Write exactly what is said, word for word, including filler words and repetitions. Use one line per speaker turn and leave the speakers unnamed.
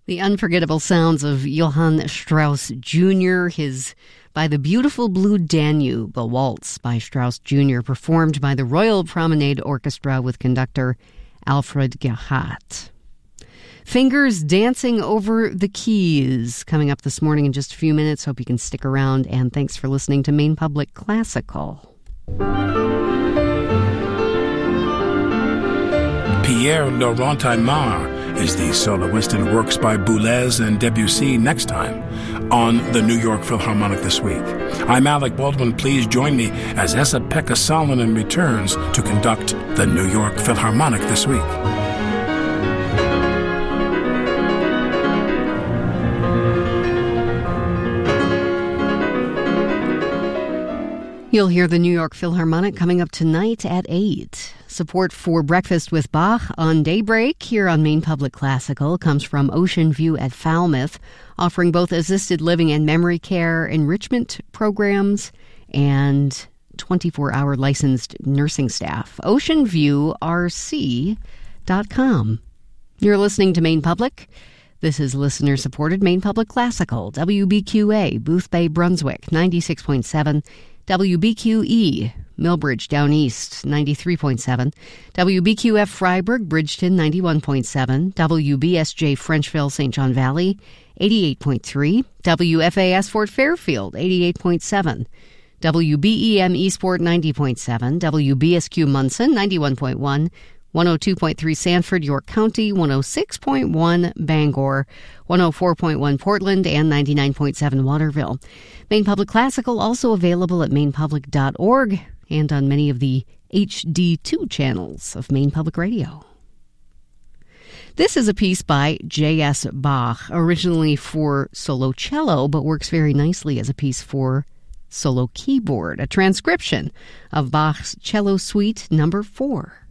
The unforgettable sounds of Johann Strauss Junior, his By the Beautiful Blue Danube, a waltz by Strauss Junior, performed by the Royal Promenade Orchestra with conductor Alfred Gerhardt. Fingers Dancing Over the Keys, coming up this morning in just a few minutes. Hope you can stick around, and thanks for listening to Maine Public Classical.
Pierre Laurent Aymar is the soloist in works by Boulez and Debussy next time on the New York Philharmonic This Week. I'm Alec Baldwin. Please join me as Esa-Pekka Salonen returns to conduct the New York Philharmonic This Week.
You'll hear the New York Philharmonic coming up tonight at eight. Support for Breakfast with Bach on Daybreak here on Maine Public Classical comes from Ocean View at Falmouth, offering both assisted living and memory care enrichment programs and twenty-four hour licensed nursing staff. ocean view r c dot com. You're listening to Maine Public. This is listener-supported Maine Public Classical, W B Q A, Booth Bay, Brunswick, ninety-six point seven, W B Q E, Millbridge, Down East, ninety-three point seven, W B Q F Freiburg, Bridgeton, ninety-one point seven, W B S J Frenchville, Saint John Valley, eighty-eight point three, W F A S Fort Fairfield, eighty-eight point seven, W B E M Eastport, ninety point seven, W B S Q Munson, ninety-one point one, one oh two point three Sanford, York County, one oh six point one Bangor, one oh four point one Portland, and ninety-nine point seven Waterville. Maine Public Classical also available at maine public dot org and on many of the H D two channels of Maine Public Radio. This is a piece by J S Bach, originally for solo cello, but works very nicely as a piece for solo keyboard, a transcription of Bach's Cello Suite Number four.